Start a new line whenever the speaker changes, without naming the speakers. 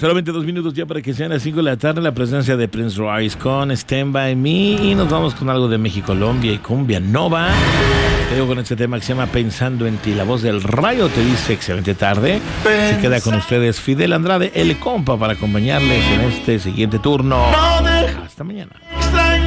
Solamente 2 minutos ya para que sean las 5 de la tarde. La presencia de Prince Royce con Stand By Me. Y nos vamos con algo de México, Colombia y Cumbia Nova. Te digo con este tema que se llama Pensando en Ti. La voz del Rayo te dice excelente tarde. Se queda con ustedes Fidel Andrade, el compa, para acompañarles en este siguiente turno. Hasta mañana.